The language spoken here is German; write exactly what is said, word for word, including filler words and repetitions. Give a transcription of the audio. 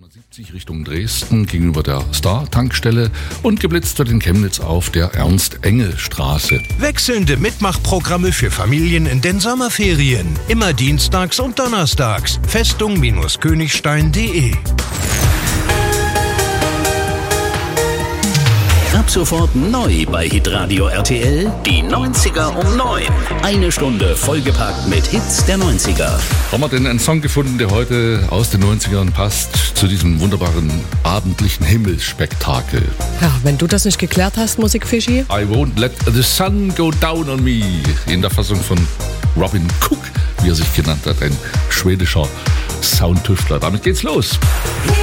siebzig Richtung Dresden gegenüber der Star-Tankstelle und geblitzt wird in Chemnitz auf der Ernst-Engel-Straße. Wechselnde Mitmachprogramme für Familien in den Sommerferien. Immer dienstags und donnerstags. Festung Königstein punkt de. Ab sofort neu bei Hitradio R T L, die neunziger um neun. Eine Stunde vollgepackt mit Hits der neunziger. Haben wir denn einen Song gefunden, der heute aus den neunzigern passt zu diesem wunderbaren abendlichen Himmelsspektakel? Ja, wenn du das nicht geklärt hast, Musikfischi. I won't let the sun go down on me. In der Fassung von Robin Cook, wie er sich genannt hat, ein schwedischer Soundtüftler. Damit geht's los.